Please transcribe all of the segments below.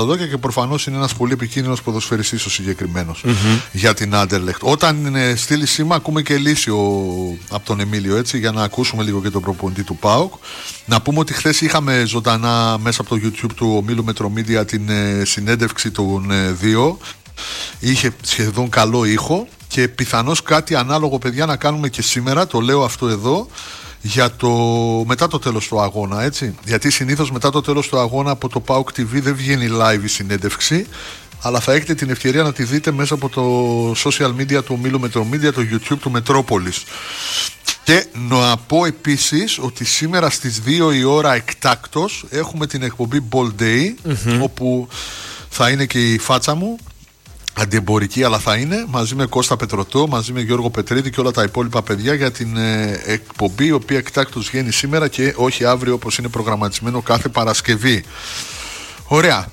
Παπαδόκια και προφανώς είναι ένας πολύ επικίνδυνος ποδοσφαιριστής ο συγκεκριμένος για την Άντερλεχτ. Όταν στείλει σήμα, ακούμε και λύση από τον Εμίλιο, έτσι, για να ακούσουμε λίγο και τον προπονητή του ΠΑΟΚ. Να πούμε ότι χθες είχαμε ζωντανά μέσα από το YouTube του ομίλου Μετρομίδια την συνέντευξη των δύο. Είχε σχεδόν καλό ήχο και πιθανώς κάτι ανάλογο, παιδιά, να κάνουμε και σήμερα. Το λέω αυτό εδώ. Μετά το τέλος του αγώνα, έτσι. Γιατί συνήθως μετά το τέλος του αγώνα από το PAOK TV δεν βγαίνει live η συνέντευξη, αλλά θα έχετε την ευκαιρία να τη δείτε μέσα από το social media του ομίλου Μετρομίδια, το YouTube του Μετρόπολης. Και να πω επίσης ότι σήμερα στις 2 η ώρα εκτάκτως έχουμε την εκπομπή Ball Day, όπου θα είναι και η φάτσα μου, αντιεμπορική, αλλά θα είναι μαζί με Κώστα Πετρωτό, μαζί με Γιώργο Πετρίδη και όλα τα υπόλοιπα παιδιά για την εκπομπή, η οποία εκτάκτως βγαίνει σήμερα και όχι αύριο όπως είναι προγραμματισμένο κάθε Παρασκευή. Ωραία.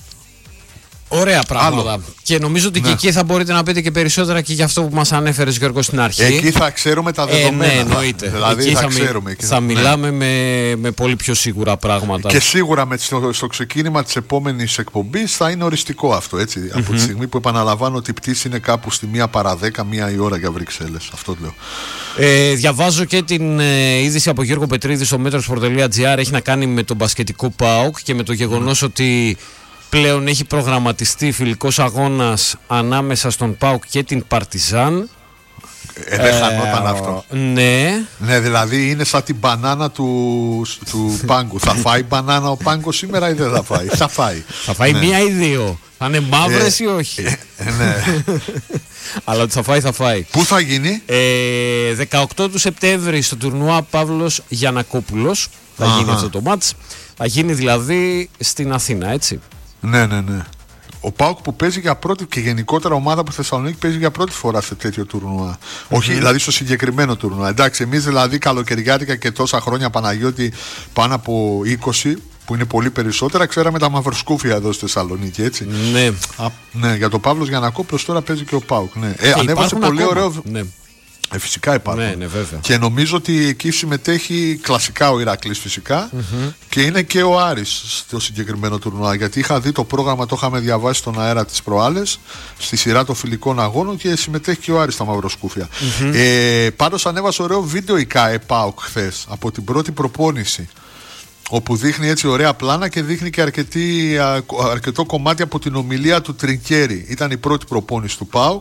Ωραία πράγματα. Άλλο. Και νομίζω ότι και εκεί θα μπορείτε να πείτε και περισσότερα και για αυτό που μας ανέφερες, Γιώργο, στην αρχή. Εκεί θα ξέρουμε τα δεδομένα. Ναι, εννοείται. Δηλαδή εκεί ξέρουμε. Θα μιλάμε με πολύ πιο σίγουρα πράγματα. Και σίγουρα στο ξεκίνημα της επόμενης εκπομπής θα είναι οριστικό αυτό, έτσι. Από τη στιγμή που επαναλαμβάνω ότι η πτήση είναι κάπου στη 1 παρά 10, 1 η ώρα για Βρυξέλλες. Αυτό λέω. Διαβάζω και την είδηση από Γιώργο Πετρίδη στο metrosport.gr. Έχει να κάνει με τον μπασκετικό ΠΑΟΚ και με το γεγονός ότι πλέον έχει προγραμματιστεί φιλικός αγώνας ανάμεσα στον ΠΑΟΚ και την Παρτιζάν. Δεν χανόταν αυτό. Ναι. Ναι, δηλαδή είναι σαν την μπανάνα του Πάγκου. Θα φάει μπανάνα ο Πάγκος σήμερα ή δεν θα φάει? Θα φάει. Θα φάει μία ή δύο. Θα είναι μαύρες ή όχι? Ναι. Αλλά ότι θα φάει, θα φάει. Πού θα γίνει? 18 του Σεπτέμβρη στο τουρνουά Παύλος Γιαννακόπουλος θα γίνει αυτό το μάτς. Θα γίνει δηλαδή στην Αθήνα, έτσι. Ναι. Ο ΠΑΟΚ που παίζει για πρώτη και γενικότερα ομάδα που Θεσσαλονίκη παίζει για πρώτη φορά σε τέτοιο τουρνουά. Όχι, δηλαδή στο συγκεκριμένο τουρνουά. Εντάξει, εμείς δηλαδή καλοκαιριάτικα και τόσα χρόνια, Παναγιώτη, πάνω από 20, που είναι πολύ περισσότερα, ξέραμε τα μαυροσκούφια εδώ στη Θεσσαλονίκη, έτσι. Ναι. Ναι, για τον Παύλος Γιαννακόπουλος τώρα παίζει και ο ΠΑΟΚ. Ναι. Ανέβασε πολύ ακόμα ωραίο. Ναι. Φυσικά υπάρχουν. Ναι, βέβαια. Και νομίζω ότι εκεί συμμετέχει κλασικά ο Ηρακλής φυσικά και είναι και ο Άρης στο συγκεκριμένο τουρνουά. Γιατί είχα δει το πρόγραμμα, το είχαμε διαβάσει στον αέρα τις προάλλες, στη σειρά των φιλικών αγώνων και συμμετέχει και ο Άρης στα μαυροσκούφια. Πάντως ανέβασε ωραίο βίντεο η ΚΑΕ ΠΑΟΚ χθες από την πρώτη προπόνηση, όπου δείχνει έτσι ωραία πλάνα και δείχνει και αρκετό κομμάτι από την ομιλία του Τρινκέρι. Ήταν η πρώτη προπόνηση του ΠΑΟΚ.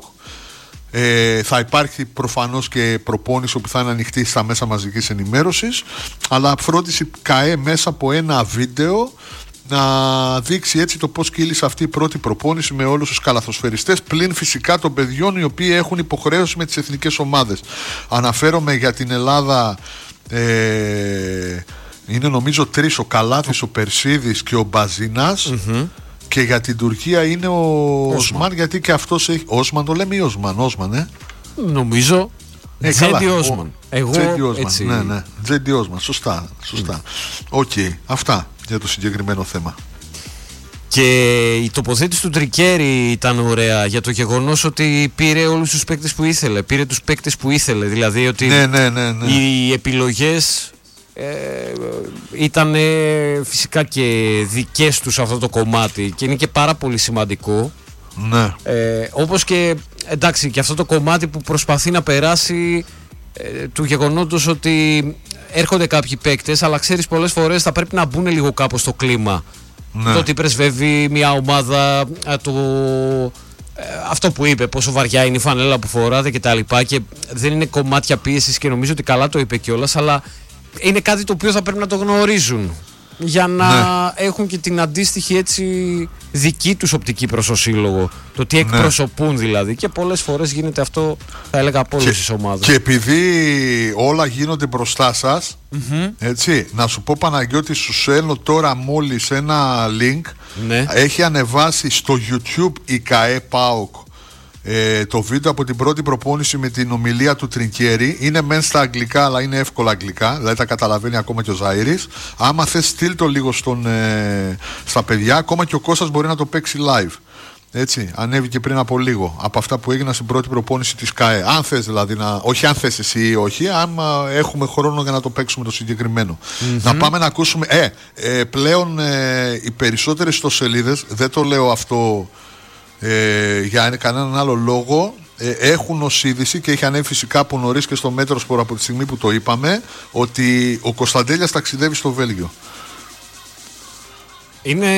Θα υπάρχει προφανώς και προπόνηση που θα είναι ανοιχτή στα μέσα μαζικής ενημέρωσης, αλλά φρόντισε η ΚΑΕ μέσα από ένα βίντεο να δείξει έτσι το πώς κύλησε αυτή η πρώτη προπόνηση με όλους τους καλαθοσφαιριστές, πλην φυσικά των παιδιών οι οποίοι έχουν υποχρέωση με τις εθνικές ομάδες. Αναφέρομαι για την Ελλάδα, είναι νομίζω 3, ο Καλάθης, ο Περσίδης και ο Μπαζίνας. Και για την Τουρκία είναι ο Οσμάν, γιατί και αυτός έχει. Όσμαν το λέμε ή Όσμαν, Νομίζω. Τζέντι Όσμαν. Τζέντι Όσμαν. Έτσι. Ναι. Τζέντι Όσμαν. Σωστά. Οκ. Αυτά για το συγκεκριμένο θέμα. Και η τοποθέτηση του Τρικέρι ήταν ωραία για το γεγονός ότι πήρε όλους τους παίκτες που ήθελε. Πήρε τους παίκτες που ήθελε. Δηλαδή ότι οι επιλογές ήταν φυσικά και δικές τους αυτό το κομμάτι και είναι και πάρα πολύ σημαντικό. Ναι. Όπως και εντάξει και αυτό το κομμάτι που προσπαθεί να περάσει του γεγονότος ότι έρχονται κάποιοι παίκτες, αλλά ξέρεις πολλές φορές θα πρέπει να μπουν λίγο κάπως στο κλίμα. Ναι. Το ότι πρεσβεύει μια ομάδα, αυτό που είπε, πόσο βαριά είναι η φανέλα που φοράτε και τα λοιπά, και δεν είναι κομμάτια πίεσης, και νομίζω ότι καλά το είπε κιόλας, αλλά είναι κάτι το οποίο θα πρέπει να το γνωρίζουν για να έχουν και την αντίστοιχη έτσι δική τους οπτική προς το σύλλογο, το τι εκπροσωπούν δηλαδή, και πολλές φορές γίνεται αυτό, θα έλεγα, από όλες τις ομάδες. Και επειδή όλα γίνονται μπροστά σας, έτσι, να σου πω, Παναγιώτη, σου στέλνω τώρα μόλις ένα link. Έχει ανεβάσει στο YouTube η ΚΑΕ ΠΑΟΚ το βίντεο από την πρώτη προπόνηση με την ομιλία του Τρινκέρι. Είναι μεν στα αγγλικά, αλλά είναι εύκολα αγγλικά, δηλαδή τα καταλαβαίνει ακόμα και ο Ζαΐρης. Άμα θες, στείλ το λίγο στα παιδιά, ακόμα και ο Κώστας μπορεί να το παίξει live. Έτσι, ανέβηκε πριν από λίγο από αυτά που έγιναν στην πρώτη προπόνηση της ΚΑΕ. Αν θες δηλαδή, όχι αν θες εσύ ή όχι, αν έχουμε χρόνο για να το παίξουμε το συγκεκριμένο. Να πάμε να ακούσουμε. Πλέον οι περισσότερες ιστοσελίδες, δεν το λέω αυτό για κανέναν άλλο λόγο, έχουν ως είδηση και έχει ανέβει φυσικά από νωρίς και στο Μέτροσπορ από τη στιγμή που το είπαμε, ότι ο Κωνσταντέλιας ταξιδεύει στο Βέλγιο. Είναι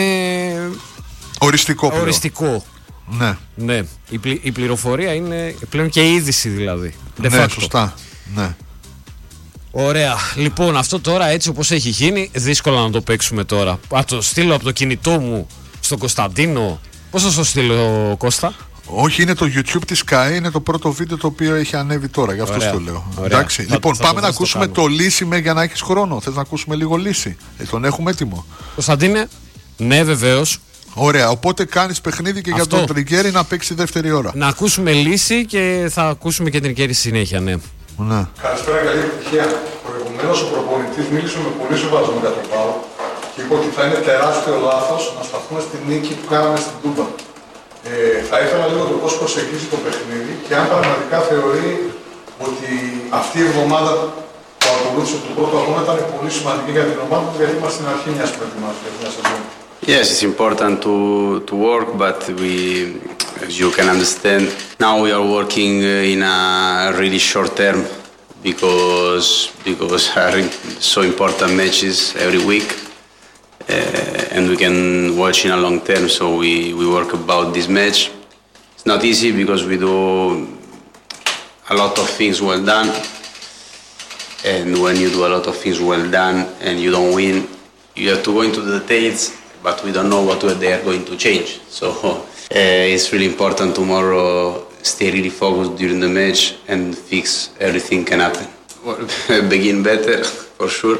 οριστικό. Ναι. Η πληροφορία είναι πλέον και είδηση δηλαδή. Ναι, σωστά. Ναι. Ωραία. Λοιπόν, αυτό τώρα έτσι όπως έχει γίνει, δύσκολα να το παίξουμε τώρα. Το στείλω από το κινητό μου στον Κωνσταντίνο. Πώς θα το στείλω, Κώστα? Όχι, είναι το YouTube της ΚΑΕ, είναι το πρώτο βίντεο το οποίο έχει ανέβει τώρα, γι' αυτό το λέω. Εντάξει. Λοιπόν, πάμε να ακούσουμε το Λύση για να έχεις χρόνο. Θες να ακούσουμε λίγο Λύση? Τον έχουμε έτοιμο. Κωνσταντίνε, ναι βεβαίως. Ωραία, οπότε κάνεις παιχνίδι και για τον Τρικέρι να παίξει δεύτερη ώρα. Να ακούσουμε Λύση και θα ακούσουμε και Τρικέρι συνέχεια, ναι. Καλησπέρα, καλή επιτυχία. Προηγουμένως ο προπονητής μίλησε με πολύ σεβασμό για τον ΠΑΟΚ και είπε ότι θα είναι τεράστιο λάθος να σταθούμε στη νίκη που κάναμε στην Τούμπα. Θα ήθελα λίγο το πώς προσεγγίζει το παιχνίδι και αν πραγματικά θεωρεί ότι αυτή η εβδομάδα που ακολούθησε του πρώτου αγώνα ήταν πολύ σημαντική για την ομάδα του, γιατί είμαστε στην αρχή μιας προετοιμασίας, μιας σεζόν. Yes, it's important to work, but we, as you can understand, now we are working in a really short term because are so important matches every week, and we can watch in a long term. So we work about this match. It's not easy because we do a lot of things well done, and when you do a lot of things well done and you don't win, you have to go into the details. But we don't know what they are going to change. So it's really important tomorrow, stay really focused during the match and fix everything can happen. Begin better, for sure.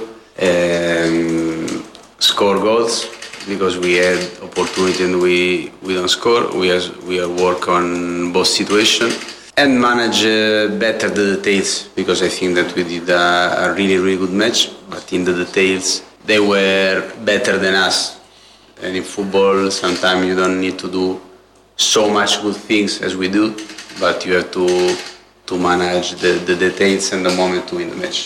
Score goals, because we had opportunity and we don't score. We are work on both situations. And manage better the details, because I think that we did a really, really good match. But in the details, they were better than us. And in football, sometimes you don't need to do so much good things as we do, but you have to manage the details and the moment to win the match.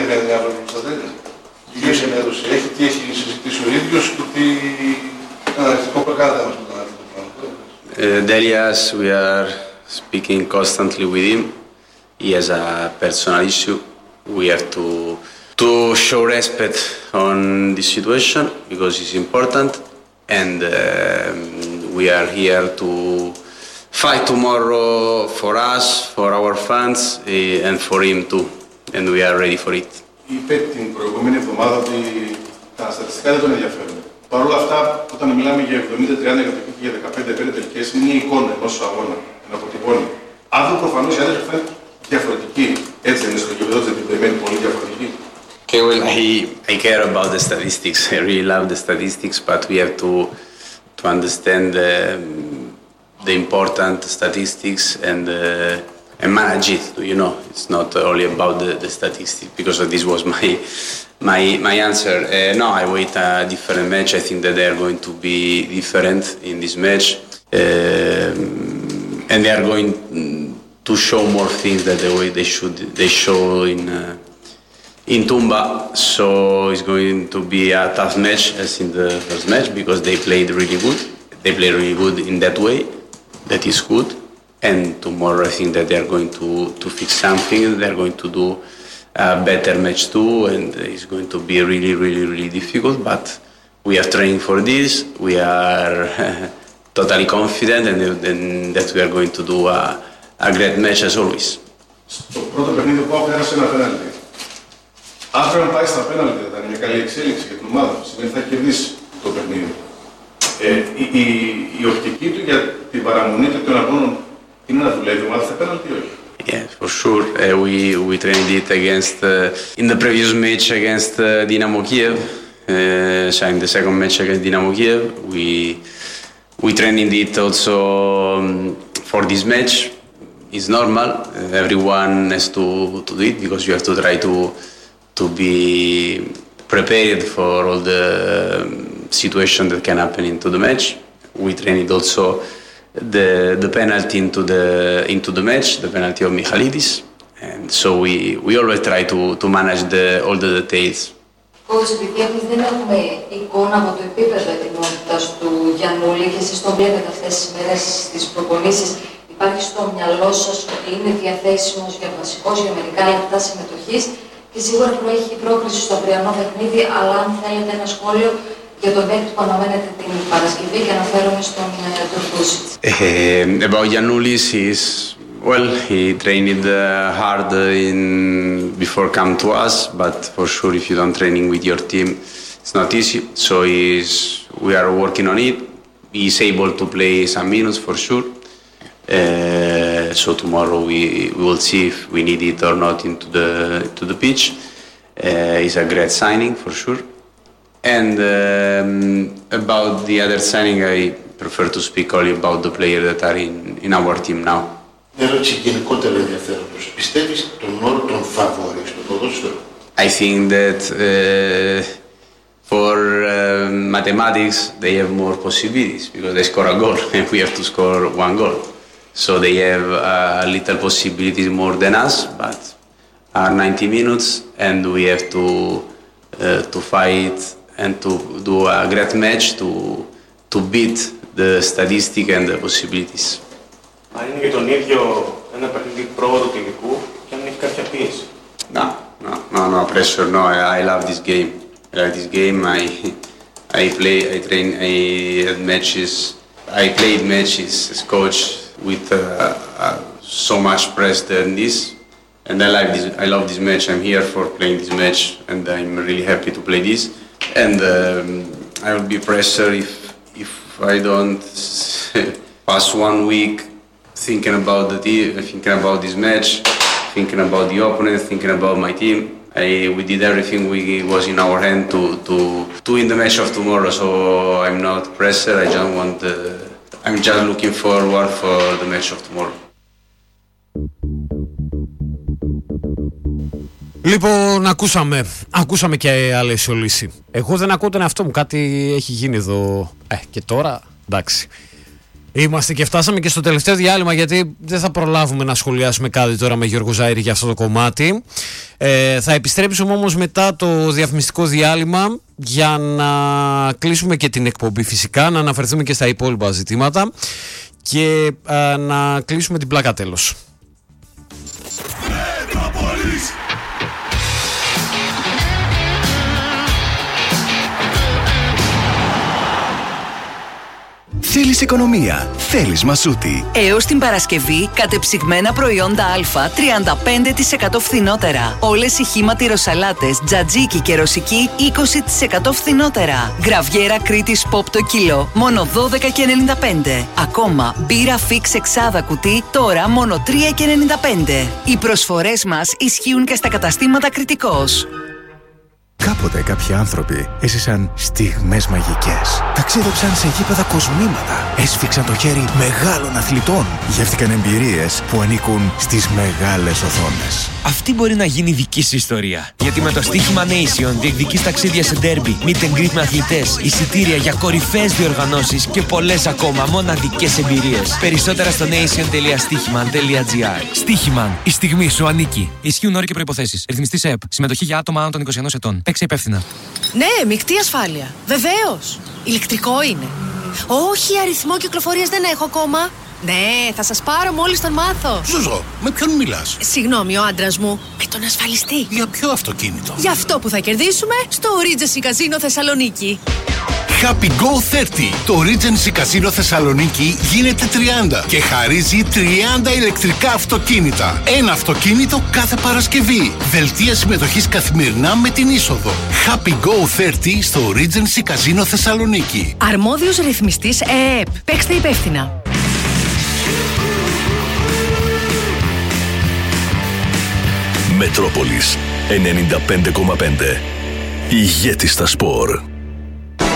Τι έχει συζητήσει ο ίδιος και τι αναλυτικό προκάτω μας με τον Delias, we are speaking constantly with him. He has a personal issue. We have to show respect on this situation because it's important. And we are here to fight tomorrow for us, for our fans, and for him too. And we are ready for it. Είπε την προηγούμενη εβδομάδα ότι τα στατιστικά δεν τον ενδιαφέρουν. Παρ' όλα αυτά, όταν μιλάμε για 70-30 κατοχή και για 15-5 τελικές, είναι μια εικόνα ενός αγώνα, ένα αποτυπώνει. Αύριο προφανώς η άντρες θα είναι διαφορετική. Έτσι δεν είναι στο γήπεδο, δεν την περιμένει πολύ διαφορετική. Okay, well, I care about the statistics. I really love the statistics, but we have to understand the important statistics and manage it. You know, it's not only about the statistics. Because this was my answer. No, I wait a different match. I think that they are going to be different in this match, and they are going to show more things that the way they show in Tumba, so it's going to be a tough match as in the first match because they played really good. They play really good in that way. That is good. And tomorrow I think that they are going to fix something. They are going to do a better match too, and it's going to be really, really, really difficult. But we are training for this. We are totally confident, and that we are going to do a great match as always. Στο πρώτο παιχνίδι που έχασε ένα πέναλτι. Αν πρέπει να πάει στα πέναλτι, θα είναι μια καλή εξέλιξη για την ομάδα. Σημαίνει ότι θα κερδίσει το παιχνίδι. Η οπτική του για την παραμονή των αγώνων είναι να δουλεύει η ομάδα στα πέναλτι ή όχι? Yeah, for sure. We trained it against in the previous match against Dynamo Kiev. So in the second match against Dynamo Kiev, we trained it also for this match. It's normal. Everyone has to do it because you have to try to be prepared for all the situation that can happen into the match. We trained it also the penalty into the match, the penalty of Michalidis, and so we always try to manage all the details. Coach, επειδή εμείς δεν έχουμε εικόνα από το επίπεδο ετοιμότητας του Γιαννούλη και εσείς τον βλέπετε αυτές τις μέρες στις προπονήσεις, υπάρχει στο μυαλό σας ότι είναι διαθέσιμος για βασικός για μερικά λεπτά συμμετοχής και σίγουρα προέχει η πρόκριση στο αυριανό παιχνίδι, αλλά αν θέλετε ένα σχόλιο για τον παίκτη που αναμένετε την Παρασκευή και αναφέρομαι στον Τουρκούσιτς. About Giannoulis, he trained hard before come to us, but for sure if you don't training with your team, it's not easy. So we are working on it. He's able to play some minutes for sure. So tomorrow we will see if we need it or not into the pitch. It's a great signing for sure. And about the other signing, I prefer to speak only about the players that are in our team now. Ερώτηση γενικότερα ενδιαφέροντος. Πιστεύεις τον όρο των φαβόρι στο ποδόσφαιρο? I think that for mathematics they have more possibilities because they score a goal and we have to score one goal. So they have a little possibilities more than us, but are 90 minutes and we have to fight and to do a great match to beat the statistic and the possibilities. Αν είναι για τον ίδιο ένα παιχνίδι πρόοδο του ειδικού και αν έχει κάποια πίεση. No pressure, no, I love this game. I love this game, I play, I train, I had matches, I played matches as coach with so much press than this. And I love this match, I'm here for playing this match and I'm really happy to play this. And I will be pressure if I don't pass 1 week thinking about the team, thinking about this match, thinking about the opponent, thinking about my team. We did everything was in our hand to win the match of tomorrow. So I'm not pressure. I'm just looking forward for the match of tomorrow. Λοιπόν, ακούσαμε και άλλη αισιολύση. Εγώ δεν ακούω τον εαυτό μου, κάτι έχει γίνει εδώ. Και τώρα, εντάξει. Είμαστε και φτάσαμε και στο τελευταίο διάλειμμα, γιατί δεν θα προλάβουμε να σχολιάσουμε κάτι τώρα με Γιώργο Ζαΐρη για αυτό το κομμάτι. Θα επιστρέψουμε όμως μετά το διαφημιστικό διάλειμμα για να κλείσουμε και την εκπομπή φυσικά, να αναφερθούμε και στα υπόλοιπα ζητήματα και να κλείσουμε την πλάκα τέλος. Θέλεις οικονομία, θέλεις Μασούτη. Έως την Παρασκευή, κατεψυγμένα προϊόντα Α 35% φθηνότερα. Όλες οι χύμα τυροσαλάτες, τζατζίκι και ρωσική 20% φθηνότερα. Γραβιέρα Κρήτης Pop το κιλό, μόνο 12,95. Ακόμα, μπύρα Fix εξάδα κουτί, τώρα μόνο 3,95. Οι προσφορές μας ισχύουν και στα καταστήματα Κρητικός. Κάποτε κάποιοι άνθρωποι έζησαν στιγμές μαγικές. Ταξίδεψαν σε γήπεδα κοσμήματα. Έσφιξαν το χέρι μεγάλων αθλητών. Γεύτηκαν εμπειρίες που ανήκουν στις μεγάλες οθόνες. Αυτή μπορεί να γίνει δική σου ιστορία. Γιατί με το στοίχημα Nation διεκδικείς ταξίδια σε ντέρμπι, meet and greet με αθλητές, εισιτήρια για κορυφαίες διοργανώσεις και πολλές ακόμα μοναδικές εμπειρίες. Περισσότερα στο nation.stichiman.gr. Stichiman, η στιγμή σου ανήκει. Ισχύουν όροι και προϋποθέσεις. Ρυθμιστής ΕΕΠ. Συμμετοχή για άτομα άνω των 21 ετών. Παίξε υπεύθυνα. Ναι, μεικτή ασφάλεια. Βεβαίως. Ηλεκτρικό είναι. Όχι, αριθμό κυκλοφορίας δεν έχω ακόμα. Ναι, θα σας πάρω μόλις τον μάθω. Ζουζό, με ποιον μιλάς? Συγγνώμη, ο άντρας μου. Με τον ασφαλιστή. Για ποιο αυτοκίνητο? Για αυτό που θα κερδίσουμε στο Regency Casino Θεσσαλονίκη. Happy Go 30. Το Regency Casino Θεσσαλονίκη γίνεται 30 και χαρίζει 30 ηλεκτρικά αυτοκίνητα. Ένα αυτοκίνητο κάθε Παρασκευή. Δελτία συμμετοχής καθημερινά με την είσοδο. Happy Go 30 στο Regency Casino Θεσσαλονίκη. Αρμόδιος ρυθμιστής ΕΕΠ. Παίξτε υπεύθυνα. Μετρόπολης 95,5. Ηγέτης στα σπορ.